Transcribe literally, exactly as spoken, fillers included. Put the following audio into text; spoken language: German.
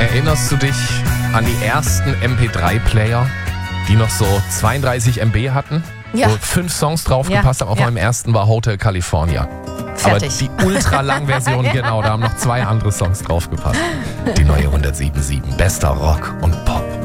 Erinnerst du dich an die ersten M P drei Player, die noch so zweiunddreißig Megabyte hatten? Ja. Wo fünf Songs draufgepasst Ja, haben. Auf ja. meinem ersten war Hotel California. Fertig. Aber die Ultra-Lang-Version, Ja. genau, da haben noch zwei andere Songs draufgepasst. Die neue hundertsieben Komma sieben, bester Rock und Pop.